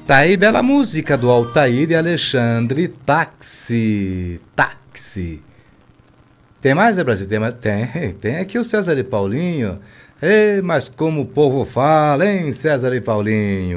Tá aí, bela música do Altair e Alexandre, Táxi, Táxi. Tem mais, né, Brasil? Tem, tem aqui o César e Paulinho. Ei, mas como o povo fala, hein, César e Paulinho?